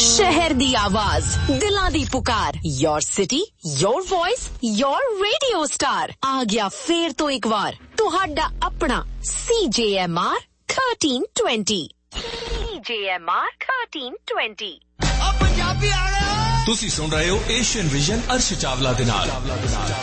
शहर दी आवाज, दिलां दी पुकार, your city, your voice, your radio star. आ गया फेर तो एक बार तुहाडा अपना CJMR 1320। CJMR 1320। ਤੁਸੀਂ ਸੁਣ ਰਹੇ ਹੋ ਏਸ਼ੀਅਨ ਵਿਜ਼ਨ ਅਰਸ਼ ਚਾਵਲਾ ਦੇ ਨਾਲ।